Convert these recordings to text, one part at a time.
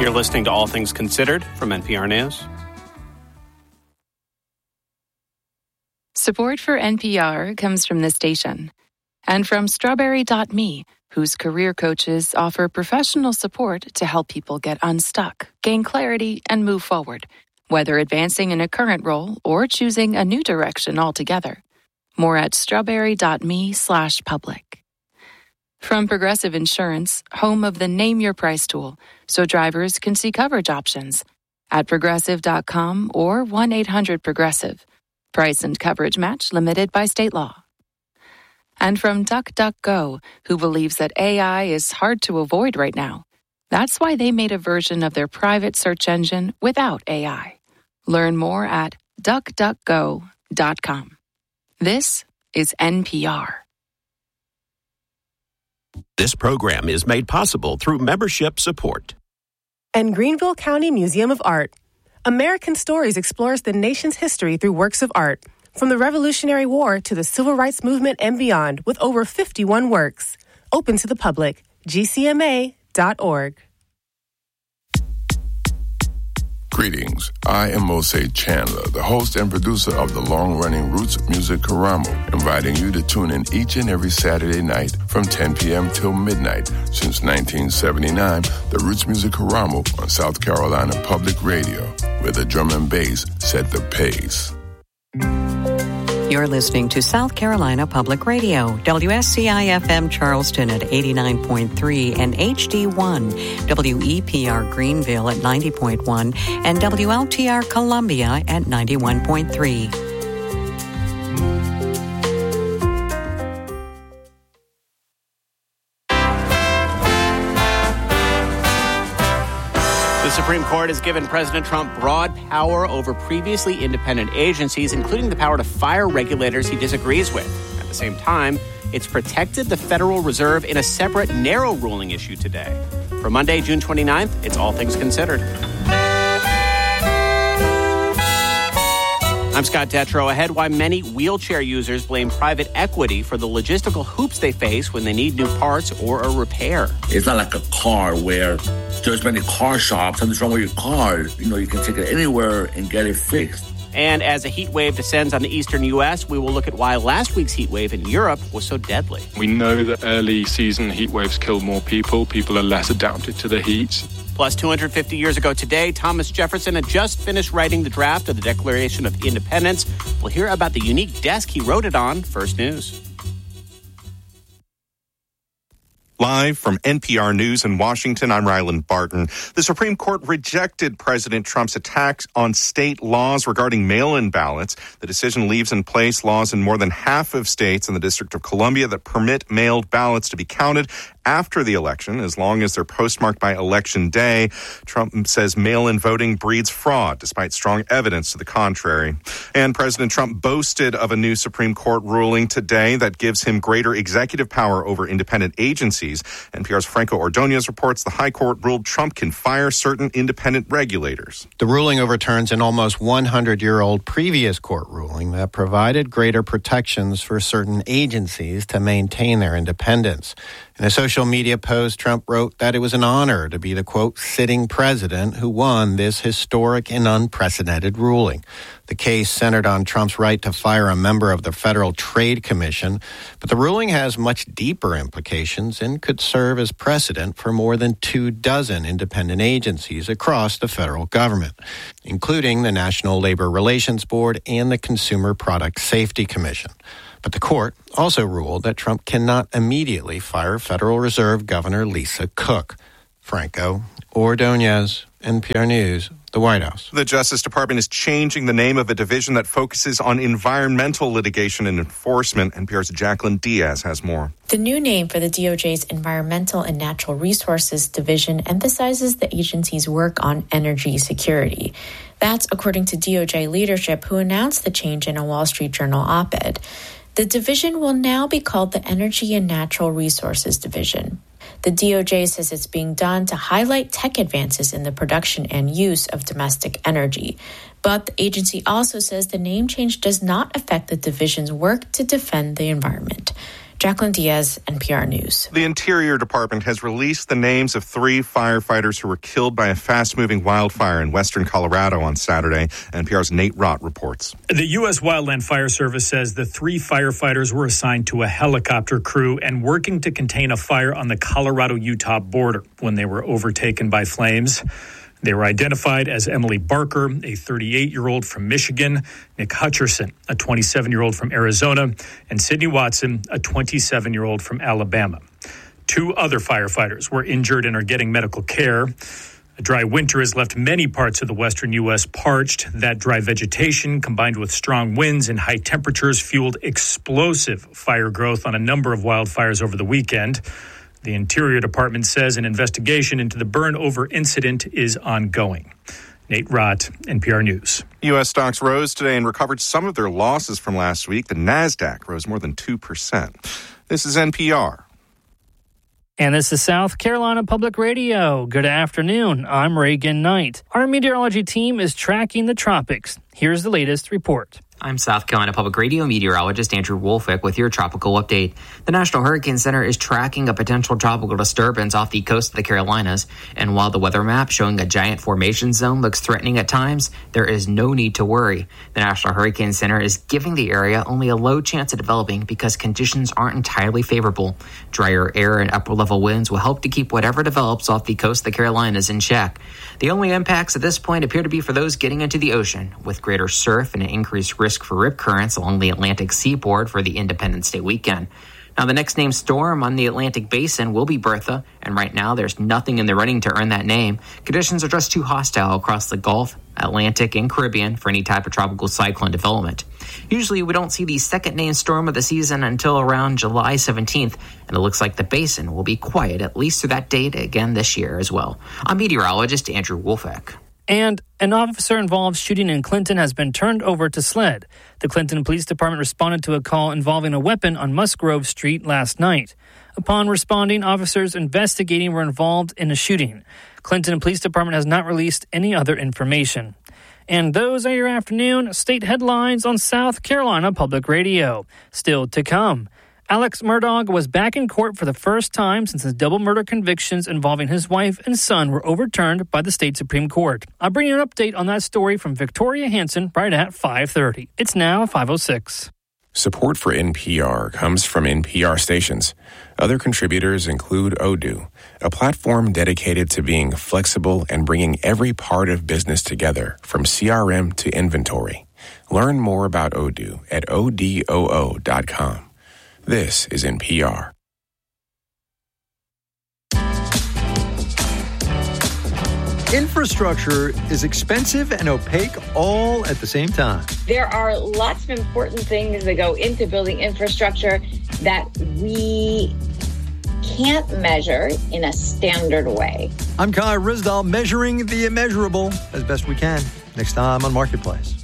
You're listening to All Things Considered from NPR News. Support for NPR comes from this station and from Strawberry.me, whose career coaches offer professional support to help people get unstuck, gain clarity, and move forward, whether advancing in a current role or choosing a new direction altogether. More at strawberry.me/public. From Progressive Insurance, home of the Name Your Price tool, so drivers can see coverage options at progressive.com or 1-800-PROGRESSIVE. Price and coverage match limited by state law. And from DuckDuckGo, who believes that AI is hard to avoid right now. That's why they made a version of their private search engine without AI. Learn more at duckduckgo.com. This is NPR. This program is made possible through membership support. And Greenville County Museum of Art. American Stories explores the nation's history through works of art, from the Revolutionary War to the Civil Rights Movement and beyond, with over 51 works. Open to the public. gcma.org. Greetings. I am Mose Chandler, the host and producer of the long-running Roots Music Karamo, inviting you to tune in each and every Saturday night from 10 p.m. till midnight. Since 1979, the Roots Music Karamo on South Carolina Public Radio, where the drum and bass set the pace. You're listening to South Carolina Public Radio, WSCI-FM Charleston at 89.3 and HD1, WEPR Greenville at 90.1, and WLTR Columbia at 91.3. The Supreme Court has given President Trump broad power over previously independent agencies, including the power to fire regulators he disagrees with. At the same time, it's protected the Federal Reserve in a separate, narrow ruling issue today. For Monday, June 29th, it's All Things Considered. I'm Scott Detrow. Ahead, why many wheelchair users blame private equity for the logistical hoops they face when they need new parts or a repair. It's not like a car where there's many car shops. Something's wrong with your car. You can take it anywhere and get it fixed. And as a heat wave descends on the eastern U.S., we will look at why last week's heat wave in Europe was so deadly. We know that early season heat waves kill more people. People are less adapted to the heat. Plus, 250 years ago today, Thomas Jefferson had just finished writing the draft of the Declaration of Independence. We'll hear about the unique desk he wrote it on. First News. Live from NPR News in Washington, I'm Ryland Barton. The Supreme Court rejected President Trump's attacks on state laws regarding mail-in ballots. The decision leaves in place laws in more than half of states in the District of Columbia that permit mailed ballots to be counted after the election, as long as they're postmarked by Election Day. Trump says mail-in voting breeds fraud, despite strong evidence to the contrary. And President Trump boasted of a new Supreme Court ruling today that gives him greater executive power over independent agencies. NPR's Franco Ordonez reports the High Court ruled Trump can fire certain independent regulators. The ruling overturns an almost 100-year-old previous court ruling that provided greater protections for certain agencies to maintain their independence. In a social media post, Trump wrote that it was an honor to be the, quote, sitting president who won this historic and unprecedented ruling. The case centered on Trump's right to fire a member of the Federal Trade Commission, but the ruling has much deeper implications and could serve as precedent for more than 24 independent agencies across the federal government, including the National Labor Relations Board and the Consumer Product Safety Commission. But the court also ruled that Trump cannot immediately fire Federal Reserve Governor Lisa Cook. Franco Ordonez, NPR News, the White House. The Justice Department is changing the name of a division that focuses on environmental litigation and enforcement. NPR's Jacqueline Diaz has more. The new name for the DOJ's Environmental and Natural Resources Division emphasizes the agency's work on energy security. That's according to DOJ leadership, who announced the change in a Wall Street Journal op-ed. The division will now be called the Energy and Natural Resources Division. The DOJ says it's being done to highlight tech advances in the production and use of domestic energy. But the agency also says the name change does not affect the division's work to defend the environment. Jacqueline Diaz, NPR News. The Interior Department has released the names of 3 firefighters who were killed by a fast-moving wildfire in western Colorado on Saturday. NPR's Nate Rott reports. The U.S. Wildland Fire Service says the 3 firefighters were assigned to a helicopter crew and working to contain a fire on the Colorado-Utah border when they were overtaken by flames. They were identified as Emily Barker, a 38-year-old from Michigan, Nick Hutcherson, a 27-year-old from Arizona, and Sidney Watson, a 27-year-old from Alabama. 2 other firefighters were injured and are getting medical care. A dry winter has left many parts of the western U.S. parched. That dry vegetation, combined with strong winds and high temperatures, fueled explosive fire growth on a number of wildfires over the weekend. The Interior Department says an investigation into the burn-over incident is ongoing. Nate Rott, NPR News. U.S. stocks rose today and recovered some of their losses from last week. The NASDAQ rose more than 2%. This is NPR. And this is South Carolina Public Radio. Good afternoon. I'm Reagan Knight. Our meteorology team is tracking the tropics. Here's the latest report. I'm South Carolina Public Radio meteorologist Andrew Wolfick with your tropical update. The National Hurricane Center is tracking a potential tropical disturbance off the coast of the Carolinas. And while the weather map showing a giant formation zone looks threatening at times, there is no need to worry. The National Hurricane Center is giving the area only a low chance of developing because conditions aren't entirely favorable. Drier air and upper level winds will help to keep whatever develops off the coast of the Carolinas in check. The only impacts at this point appear to be for those getting into the ocean, with greater surf and an increased risk for rip currents along the Atlantic seaboard for the Independence Day weekend. Now, the next named storm on the Atlantic Basin will be Bertha, and right now there's nothing in the running to earn that name. Conditions are just too hostile across the Gulf, Atlantic, and Caribbean for any type of tropical cyclone development. Usually, we don't see the second named storm of the season until around July 17th, and it looks like the basin will be quiet at least through that date again this year as well. I'm meteorologist Andrew Wolfick. And an officer-involved shooting in Clinton has been turned over to SLED. The Clinton Police Department responded to a call involving a weapon on Musgrove Street last night. Upon responding, officers investigating were involved in a shooting. Clinton Police Department has not released any other information. And those are your afternoon state headlines on South Carolina Public Radio. Still to come. Alex Murdaugh was back in court for the first time since his double murder convictions involving his wife and son were overturned by the state Supreme Court. I'll bring you an update on that story from Victoria Hansen right at 5:30. It's now 5:06. Support for NPR comes from NPR stations. Other contributors include Odoo, a platform dedicated to being flexible and bringing every part of business together, from CRM to inventory. Learn more about Odoo at odoo.com. This is NPR. Infrastructure is expensive and opaque all at the same time. There are lots of important things that go into building infrastructure that we can't measure in a standard way. I'm Kai Rizdal, measuring the immeasurable as best we can. Next time on Marketplace.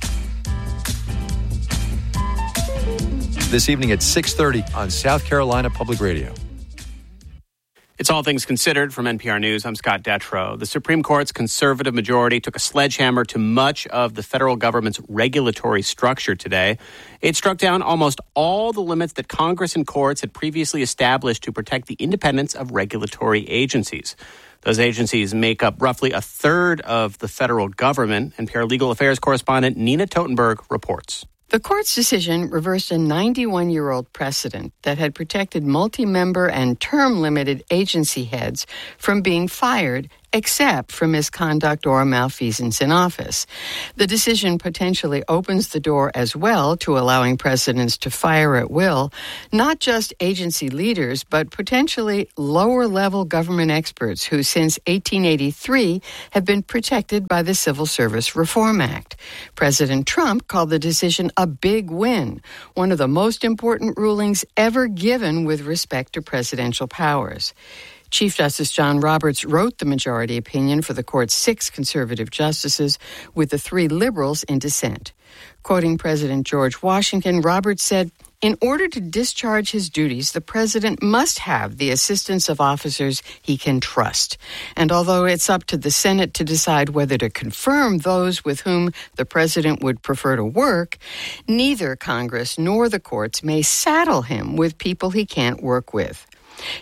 This evening at 6:30 on South Carolina Public Radio. It's All Things Considered from NPR News. I'm Scott Detrow. The Supreme Court's conservative majority took a sledgehammer to much of the federal government's regulatory structure today. It struck down almost all the limits that Congress and courts had previously established to protect the independence of regulatory agencies. Those agencies make up roughly a third of the federal government. NPR Legal Affairs correspondent Nina Totenberg reports. The court's decision reversed a 91-year-old precedent that had protected multi-member and term-limited agency heads from being fired except for misconduct or malfeasance in office. The decision potentially opens the door as well to allowing presidents to fire at will, not just agency leaders, but potentially lower-level government experts who since 1883 have been protected by the Civil Service Reform Act. President Trump called the decision a big win, one of the most important rulings ever given with respect to presidential powers. Chief Justice John Roberts wrote the majority opinion for the court's 6 conservative justices, with the 3 liberals in dissent. Quoting President George Washington, Roberts said, "In order to discharge his duties, the president must have the assistance of officers he can trust. And although it's up to the Senate to decide whether to confirm those with whom the president would prefer to work, neither Congress nor the courts may saddle him with people he can't work with.